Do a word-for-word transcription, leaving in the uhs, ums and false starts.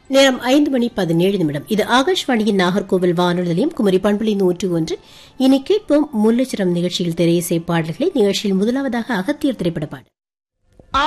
நேரம் ஐந்து மணி பதினேழு நிமிடம். இது ஆகாஷ்வாணியின் நாகர்கோவில் வானொலி நிலையம் குமரி பண்புலி நூற்று ஒன்று. இனி கேட்போம் முல்லைச்சரம் நிகழ்ச்சியில் திரையிசை பாடல்களை. நிகழ்ச்சியில் முதலாவதாக அகத்தியர் திரைப்பட பாடல்.